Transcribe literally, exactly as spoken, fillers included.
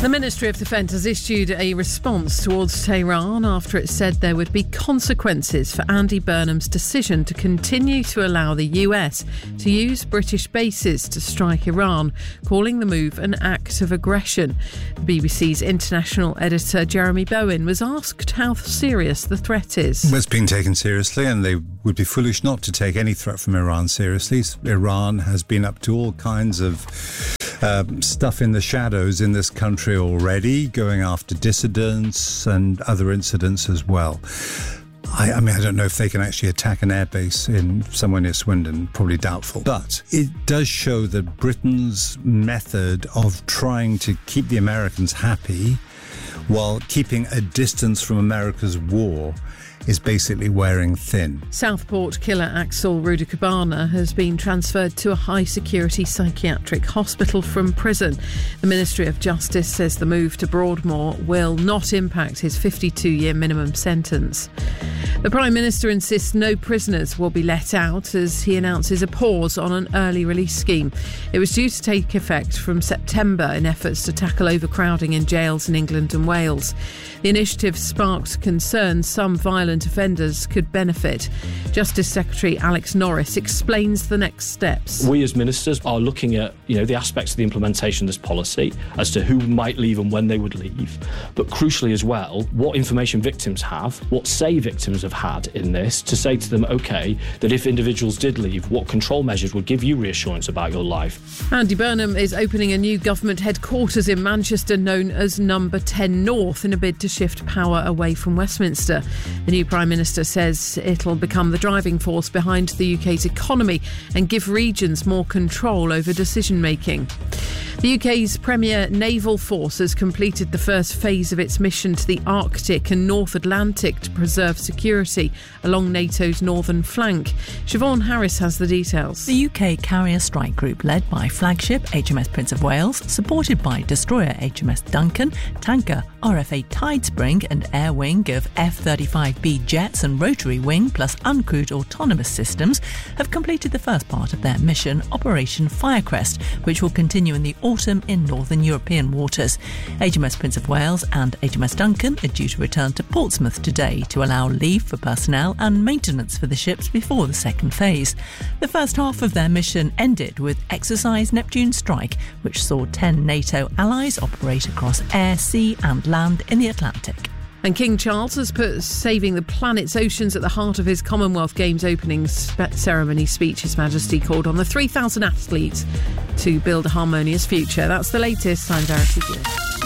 The Ministry of Defence has issued a response towards Tehran after it said there would be consequences for Andy Burnham's decision to continue to allow the U S to use British bases to strike Iran, calling the move an act of aggression. The B B C's international editor Jeremy Bowen was asked how serious the threat is. Well, it's being taken seriously, and they would be foolish not to take any threat from Iran seriously. Iran has been up to all kinds of uh, stuff in the shadows in this country already, going after dissidents and other incidents as well. I, I mean, I don't know if they can actually attack an airbase in somewhere near Swindon, probably doubtful. But it does show that Britain's method of trying to keep the Americans happy while keeping a distance from America's war is basically wearing thin. Southport killer Axel Rudikabana has been transferred to a high-security psychiatric hospital from prison. The Ministry of Justice says the move to Broadmoor will not impact his fifty-two-year minimum sentence. The Prime Minister insists no prisoners will be let out as he announces a pause on an early release scheme. It was due to take effect from September in efforts to tackle overcrowding in jails in England and Wales. The initiative sparked concerns some violent offenders could benefit. Justice Secretary Alex Norris explains the next steps. We as ministers are looking at, you know, the aspects of the implementation of this policy as to who might leave and when they would leave, but crucially as well, what information victims have, what say victims have had in this, to say to them, OK, that if individuals did leave, what control measures would give you reassurance about your life. Andy Burnham is opening a new government headquarters in Manchester known as Number ten North in a bid to shift power away from Westminster. The new Prime Minister says it'll become the driving force behind the U K's economy and give regions more control over decision-making. The U K's premier naval force has completed the first phase of its mission to the Arctic and North Atlantic to preserve security along NATO's northern flank. Siobhan Harris has the details. The U K carrier strike group led by flagship H M S Prince of Wales, supported by destroyer H M S Duncan, tanker R F A Tidespring and air wing of F thirty-five B jets and rotary wing plus uncrewed autonomous systems, have completed the first part of their mission, Operation Firecrest, which will continue in the autumn in northern European waters. H M S Prince of Wales and H M S Duncan are due to return to Portsmouth today to allow leave for personnel and maintenance for the ships before the second phase. The first half of their mission ended with Exercise Neptune Strike, which saw ten NATO allies operate across air, sea and land in the Atlantic. And King Charles has put saving the planet's oceans at the heart of his Commonwealth Games opening spe- ceremony speech. His Majesty called on the three thousand athletes to build a harmonious future. That's the latest. I'm Verity Gill.